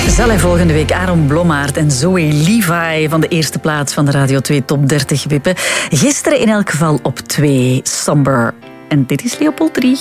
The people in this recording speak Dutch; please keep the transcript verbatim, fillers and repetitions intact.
Zal hij volgende week Aaron Blommaert en Zoe Levi van de eerste plaats van de Radio twee Top dertig wippen? Gisteren in elk geval op twee, Somber. En dit is Leopold drie.